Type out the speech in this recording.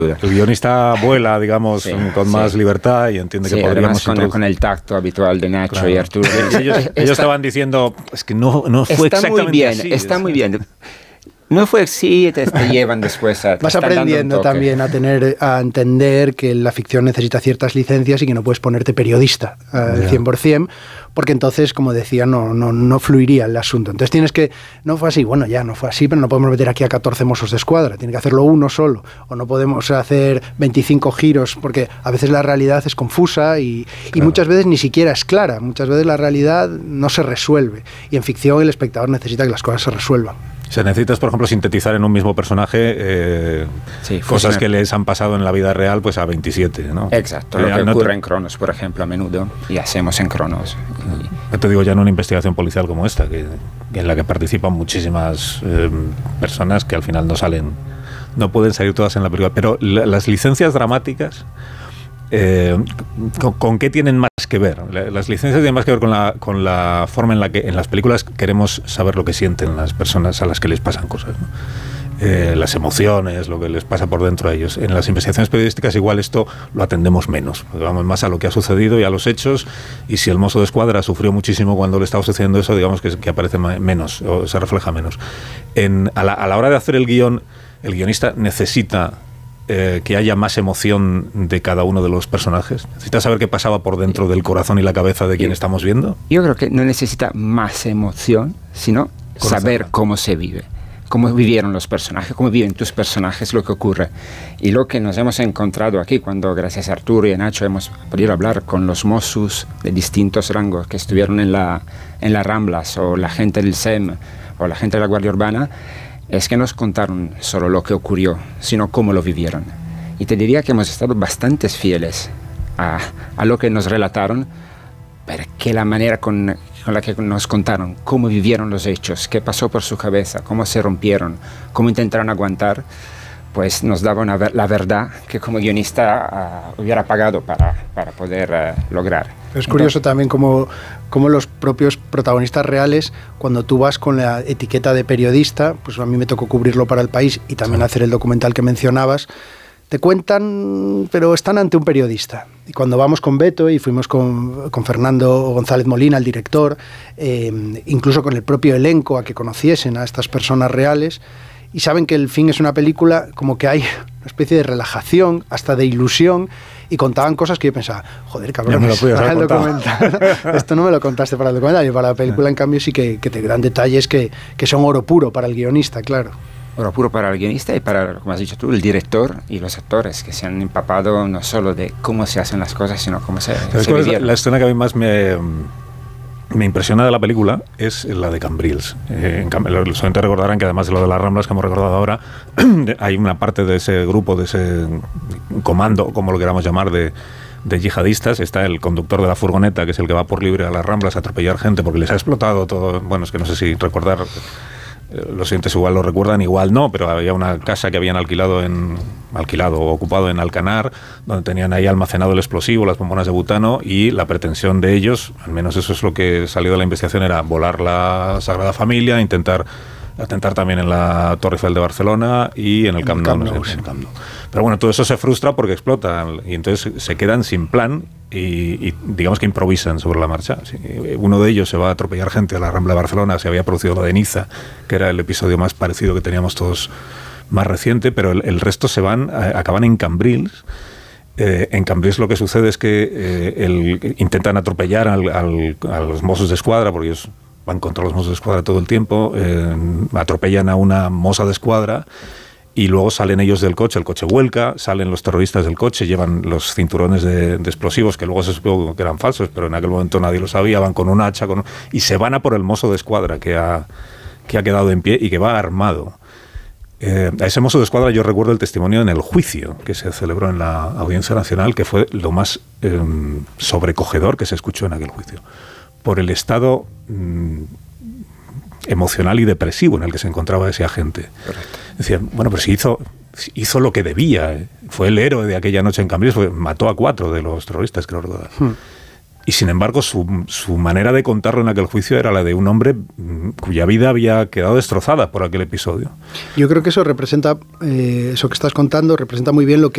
El guionista vuela, digamos, con más libertad y entiende que podríamos... con el tacto habitual de Nacho, claro, y Arturo. Ellos estaban diciendo, es que no fue exactamente así. Está muy bien. No fue así, te llevan después a... Vas aprendiendo también a entender que la ficción necesita ciertas licencias y que no puedes ponerte periodista al 100%, porque entonces, como decía, no fluiría el asunto. Entonces tienes que... No fue así, bueno, ya no fue así, pero no podemos meter aquí a 14 mozos de escuadra, tiene que hacerlo uno solo, o no podemos hacer 25 giros, porque a veces la realidad es confusa y muchas veces ni siquiera es clara, muchas veces la realidad no se resuelve, y en ficción el espectador necesita que las cosas se resuelvan. O sea, necesitas, por ejemplo, sintetizar en un mismo personaje cosas que les han pasado en la vida real pues a 27, ¿no? Exacto, lo que ocurre en Cronos, por ejemplo, a menudo, y hacemos en Cronos. Yo te digo, ya en una investigación policial como esta, en la que participan muchísimas personas que al final no pueden salir todas en la película, pero las licencias dramáticas... ¿con qué tienen más que ver? Las licencias tienen más que ver con la forma en la que en las películas queremos saber lo que sienten las personas a las que les pasan cosas, ¿no? Las emociones, lo que les pasa por dentro a ellos. En las investigaciones periodísticas igual esto lo atendemos menos, porque vamos más a lo que ha sucedido y a los hechos, y si el mozo de escuadra sufrió muchísimo cuando le estaba sucediendo eso, digamos que aparece menos o se refleja menos. A la hora de hacer el guión, el guionista necesita que haya más emoción de cada uno de los personajes. ¿Necesita saber qué pasaba por dentro del corazón y la cabeza de quien estamos viendo? Yo creo que no necesita más emoción, sino saber cómo se vive, cómo vivieron los personajes, cómo viven tus personajes, lo que ocurre. Y lo que nos hemos encontrado aquí, cuando gracias a Arturo y a Nacho hemos podido hablar con los mossos de distintos rangos que estuvieron en las Ramblas, o la gente del SEM, o la gente de la Guardia Urbana, es que nos contaron solo lo que ocurrió, sino cómo lo vivieron. Y te diría que hemos estado bastante fieles a lo que nos relataron, porque la manera con la que nos contaron cómo vivieron los hechos, qué pasó por su cabeza, cómo se rompieron, cómo intentaron aguantar, pues nos daba la verdad que como guionista hubiera pagado para poder lograr. Es curioso también cómo los propios protagonistas reales, cuando tú vas con la etiqueta de periodista, pues a mí me tocó cubrirlo para El País y también hacer el documental que mencionabas, te cuentan, pero están ante un periodista. Y cuando vamos con Beto y fuimos con Fernando González Molina, el director, incluso con el propio elenco, a que conociesen a estas personas reales, y saben que el fin es una película, como que hay una especie de relajación, hasta de ilusión, y contaban cosas que yo pensaba, joder, cabrón, para el documental. Esto no me lo contaste para el documental, y para la película, en cambio, sí que te dan detalles que son oro puro para el guionista, claro. Oro puro para el guionista y para, como has dicho tú, el director y los actores, que se han empapado no solo de cómo se hacen las cosas, sino cómo se vivieron. La escena que a mí más me impresiona de la película es la de Cambrils. Los oyentes recordarán que además de lo de las Ramblas que hemos recordado ahora, hay una parte de ese grupo, de ese comando, como lo queramos llamar, de yihadistas. Está el conductor de la furgoneta, que es el que va por libre a las Ramblas a atropellar gente porque les ha explotado todo. Bueno, es que no sé si recordar... Los oyentes igual lo recuerdan, igual no, pero había una casa que habían ocupado en Alcanar, donde tenían ahí almacenado el explosivo, las bombonas de butano, y la pretensión de ellos, al menos eso es lo que salió de la investigación, era volar la Sagrada Familia, intentar atentar también en la Torre Eiffel de Barcelona y en el Camp Nou. Pero bueno, todo eso se frustra porque explota y entonces se quedan sin plan y digamos que improvisan sobre la marcha. Sí, uno de ellos se va a atropellar gente a la Rambla de Barcelona, se había producido lo de Niza, que era el episodio más parecido que teníamos todos, más reciente, pero el resto acaban en Cambrils. En Cambrils lo que sucede es que intentan atropellar a los mozos de escuadra, porque ellos van contra los mozos de escuadra todo el tiempo, atropellan a una moza de escuadra y luego salen ellos del coche, el coche vuelca, salen los terroristas del coche, llevan los cinturones de explosivos, que luego se supo que eran falsos, pero en aquel momento nadie lo sabía, van con un hacha y se van a por el mozo de escuadra que ha quedado en pie y que va armado. A ese mozo de escuadra yo recuerdo el testimonio en el juicio que se celebró en la Audiencia Nacional, que fue lo más sobrecogedor que se escuchó en aquel juicio, por el estado emocional y depresivo en el que se encontraba ese agente. Correcto. Decían, bueno, pero si hizo lo que debía, fue el héroe de aquella noche en Cambrils, mató a 4 de los terroristas, creo recordar. Y sin embargo su manera de contarlo en aquel juicio era la de un hombre cuya vida había quedado destrozada por aquel episodio. Yo creo que eso representa, eso que estás contando, representa muy bien lo que